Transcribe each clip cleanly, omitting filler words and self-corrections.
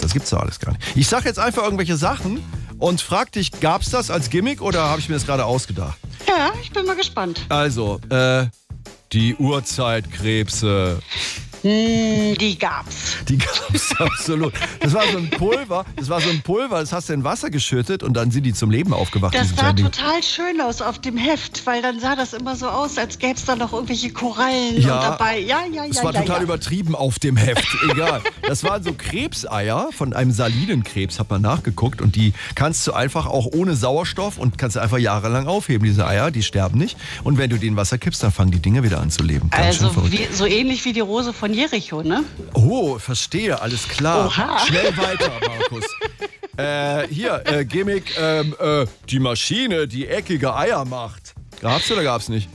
Das gibt's doch alles gar nicht. Ich sag jetzt einfach irgendwelche Sachen und frag dich, gab's das als Gimmick oder habe ich mir das gerade ausgedacht? Ja, ich bin mal gespannt. Also, die Urzeitkrebse. Die gab's. Die gab's absolut. Das war so ein Pulver, das hast du in Wasser geschüttet und dann sind die zum Leben aufgewacht. Das sah total schön aus auf dem Heft, weil dann sah das immer so aus, als gäbe es da noch irgendwelche Korallen und dabei. Ja. Das war total übertrieben auf dem Heft, egal. Das waren so Krebseier von einem Salinenkrebs, hat man nachgeguckt und die kannst du einfach auch ohne Sauerstoff und kannst du einfach jahrelang aufheben, diese Eier, die sterben nicht. Und wenn du die in Wasser kippst, dann fangen die Dinge wieder an zu leben. Ganz also so ähnlich wie die Rose von Jericho, ne? Oh, verstehe, alles klar. Oha. Schnell weiter, Markus. Gimmick, die Maschine, die eckige Eier macht. Gab's oder gab's nicht?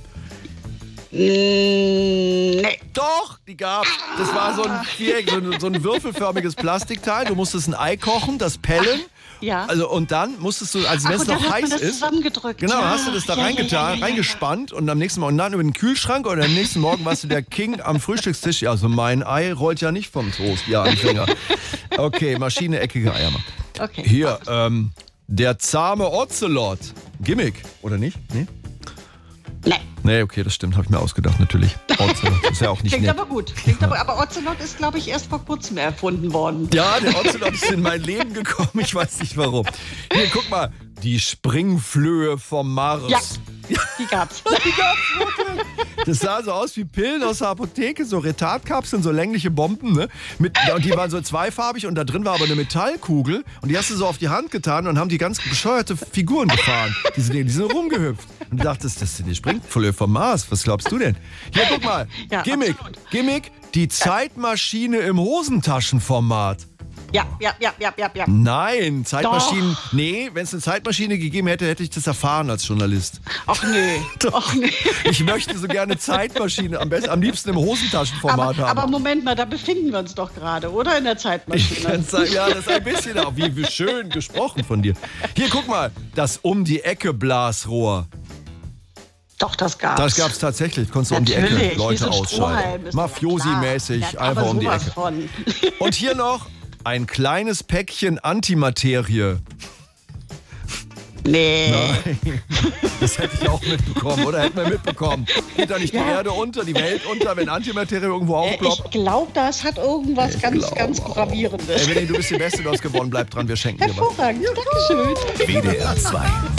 Nee. Doch, die gab's. Das war so ein Viereck, so ein würfelförmiges Plastikteil. Du musstest ein Ei kochen, das pellen. Ja. Also, und dann musstest du, also wenn es noch heiß ist, zusammengedrückt. Genau, hast du das da reingetan, reingespannt und am nächsten Morgen dann über den Kühlschrank oder am nächsten Morgen warst du der King am Frühstückstisch. Ja, also mein Ei rollt ja nicht vom Toast, ja, Anfänger. Okay, Maschine, eckige Eier machen. Okay. Hier, der zahme Ocelot. Gimmick, oder nicht? Nee? Nee, okay, das stimmt, habe ich mir ausgedacht, natürlich. Ocelot ist ja auch nicht Klingt nett. aber gut. Aber Ocelot ist, glaube ich, erst vor kurzem erfunden worden. Ja, der Ocelot ist in mein Leben gekommen, ich weiß nicht warum. Hier, guck mal, die Springflöhe vom Mars. Ja, die gab's. Das sah so aus wie Pillen aus der Apotheke, so Retardkapseln, so längliche Bomben, ne? Und die waren so zweifarbig und da drin war aber eine Metallkugel und die hast du so auf die Hand getan und haben die ganz bescheuerte Figuren gefahren. Die sind rumgehüpft. Und du dachtest, das sind die Springflöhe vom Mars. Was glaubst du denn? Hier, guck mal. Ja, Gimmick, die Zeitmaschine im Hosentaschenformat. Ja. Nein, Zeitmaschinen. Doch. Nee, wenn es eine Zeitmaschine gegeben hätte, hätte ich das erfahren als Journalist. Ach nee. Doch. Ach nee. Ich möchte so gerne Zeitmaschine, am liebsten im Hosentaschenformat haben. Aber Moment mal, da befinden wir uns doch gerade, oder? In der Zeitmaschine. Ja, das ist ein bisschen auch. Wie schön gesprochen von dir. Hier, guck mal, das Um-die-Ecke-Blasrohr. Doch, das gab's. Das gab's tatsächlich. Konntest du um die Ecke Leute ausschalten. Mafiosi-mäßig, einfach um die Ecke. Von. Und hier noch ein kleines Päckchen Antimaterie. Nee. Nein. Das hätte ich auch mitbekommen, oder? Hätten wir mitbekommen. Geht da nicht die Erde unter, die Welt unter, wenn Antimaterie irgendwo aufploppt? Ich glaube, das hat irgendwas ganz Gravierendes. Ey, Winnie, du bist die Beste, du hast gewonnen. Bleib dran, wir schenken dir was. Hervorragend, Dankeschön. WDR 2